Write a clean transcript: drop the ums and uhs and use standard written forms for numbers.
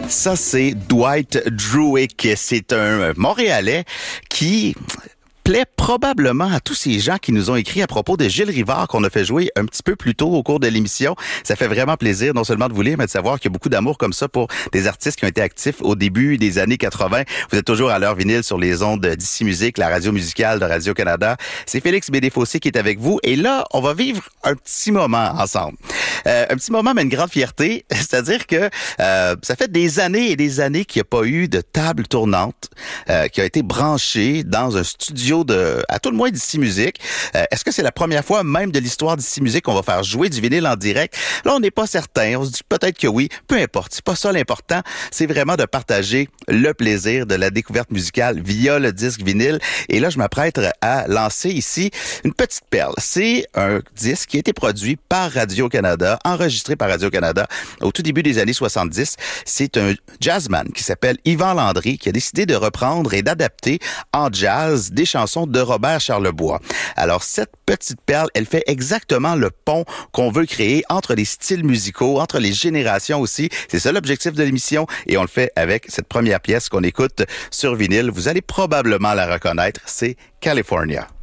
Ça, c'est Dwight Druick. C'est un Montréalais qui plaît probablement à tous ces gens qui nous ont écrit à propos de Gilles Rivard qu'on a fait jouer un petit peu plus tôt au cours de l'émission. Ça fait vraiment plaisir non seulement de vous lire, mais de savoir qu'il y a beaucoup d'amour comme ça pour des artistes qui ont été actifs au début des années 80. Vous êtes toujours à l'heure vinyle sur les ondes d'Ici Musique, la radio musicale de Radio-Canada. C'est Félix Bédéfossé qui est avec vous. Et là, on va vivre un petit moment ensemble. Un petit moment, mais une grande fierté. C'est-à-dire que ça fait des années et des années qu'il n'y a pas eu de table tournante qui a été branchée dans un studio à tout le moins d'Ici Musique. Est-ce que c'est la première fois même de l'histoire d'Ici Musique qu'on va faire jouer du vinyle en direct? Là, on n'est pas certain. On se dit peut-être que oui. Peu importe. C'est pas ça l'important. C'est vraiment de partager le plaisir de la découverte musicale via le disque vinyle. Et là, je m'apprête à lancer ici une petite perle. C'est un disque qui a été produit par Radio-Canada, enregistré par Radio-Canada au tout début des années 70. C'est un jazzman qui s'appelle Yvan Landry qui a décidé de reprendre et d'adapter en jazz des chansons de Robert Charlebois. Alors, cette petite perle, elle fait exactement le pont qu'on veut créer entre les styles musicaux, entre les générations aussi. C'est ça l'objectif de l'émission et on le fait avec cette première pièce qu'on écoute sur vinyle. Vous allez probablement la reconnaître, c'est California.